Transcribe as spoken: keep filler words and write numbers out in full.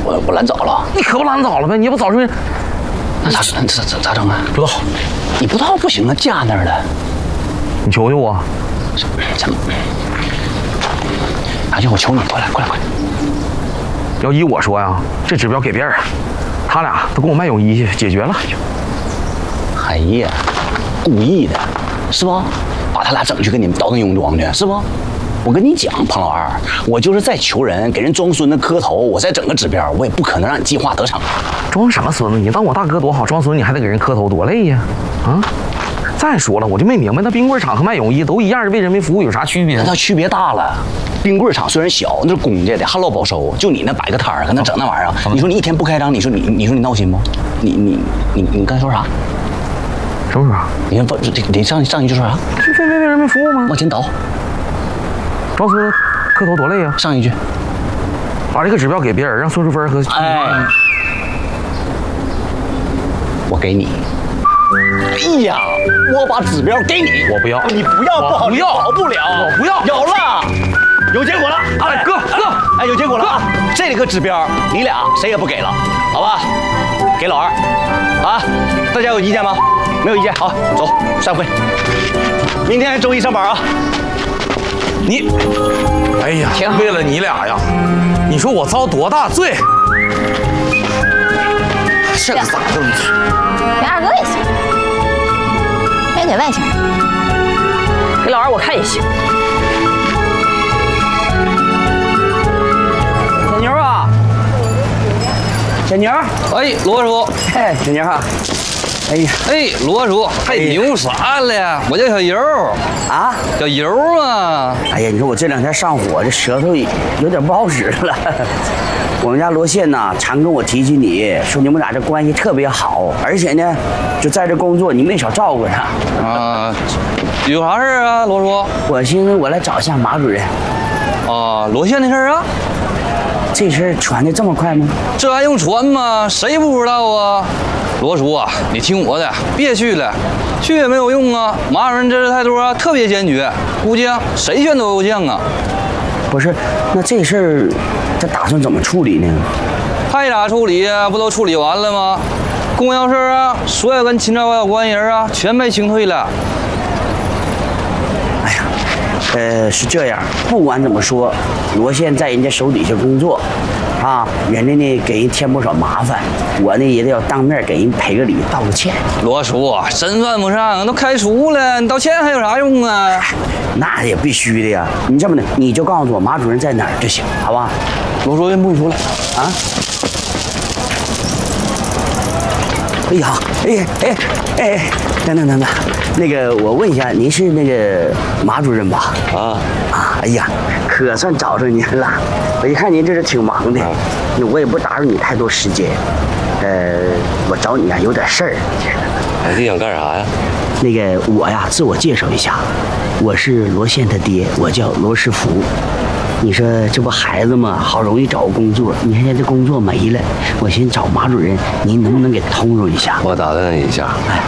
我我懒早了。 你可不懒早了呗？你也不早睡， 那咋那咋咋咋整啊？ 不知道， 你不知道不行啊，架那儿了。 你求求我。 怎么？阿俊，我求你，过来，过来，过来。 要依我说呀，这指标给别人，他俩都跟我卖泳衣去，解决了。 哎呀，故意的，是不？把他俩整去给你们倒腾泳装去，是不？我跟你讲，庞老二，我就是在求人，给人装孙子磕头，我再整个指标，我也不可能让你计划得逞。 装什么孙子？你当我大哥多好，装孙子你还得给人磕头，多累呀！啊！再说了，我就没明白，那冰棍厂和卖泳衣都一样，为人民服务有啥区别？ 那它区别大了。冰棍厂虽然小，那是公家的，旱涝保收。就你那摆个摊儿，搁那整那玩意儿，你说你一天不开张，你说你你说你闹心不？你你你你刚才说啥？ 什么说？ 你看不，你上上一句说啥？ 是为为为人民服务吗？ 往前倒。 装孙子磕头多累呀！ 上一句。 把这个指标给别人，让孙淑芬和哎，我给你。哎呀，我把指标给你， 我不要， 你不要不好， 不要， 跑不了， 我不要， 有了，有结果了， 哎哥哥， 哎有结果了啊！这个指标你俩谁也不给了，好吧？给老二，啊，大家有意见吗？没有意见，好，走，散会。明天周一上班啊。 你，哎呀，为了你俩呀，你说我遭多大罪？这个咋这么？ 给二哥也行，别给外星人，给老二我看也行。 小牛啊，小牛， 哎，罗叔， 哎，小牛啊，哎呀， 哎，罗叔，还牛啥了？我叫小油啊， 小油啊。 哎呀，你说我这两天上火，这舌头有点不好使了。我们家罗宪呐，常跟我提起你，说你们俩这关系特别好，而且呢，就在这工作，你没少照顾他。 啊，有啥事儿啊，罗叔？ 我寻思我来找一下马主任。 啊，罗宪的事儿啊？ 这事儿传的这么快吗？ 这还用传吗？谁不知道啊？罗叔啊，你听我的，别去了，去也没有用啊。马主任这态度啊，特别坚决，估计啊，谁劝都有降啊。 不是，那这事儿他打算怎么处理呢？ 还咋处理呀？不都处理完了吗？公交事啊，所有跟秦朝华有关系人啊，全被清退了。 哎呀，呃，是这样，不管怎么说，罗宪在人家手底下工作，啊，人家呢给人添不少麻烦，我呢也得要当面给人赔个礼，道个歉。 罗叔，真犯不上，都开除了，你道歉还有啥用啊？ 那也必须的呀！你这么的，你就告诉我马主任在哪儿就行，好吧？ 罗叔先不出来啊！哎呀，哎哎哎，等等等等，那个我问一下，您是那个马主任吧？ 啊啊！哎呀，可算找着您了。我一看您这是挺忙的，那我也不打扰你太多时间。呃，我找你啊有点事儿。 你想干啥呀？ 那个我呀，自我介绍一下，我是罗宪他爹，我叫罗世福。你说这不孩子嘛，好容易找个工作，你看现在这工作没了，我寻思找马主任，您能不能给通融一下？ 我打探一下。